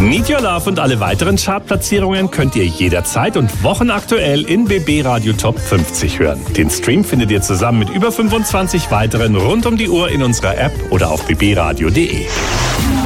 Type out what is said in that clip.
Need Your Love und alle weiteren Chartplatzierungen könnt ihr jederzeit und wochenaktuell in BB Radio Top 50 hören. Den Stream findet ihr zusammen mit über 25 weiteren rund um die Uhr in unserer App oder auf bbradio.de.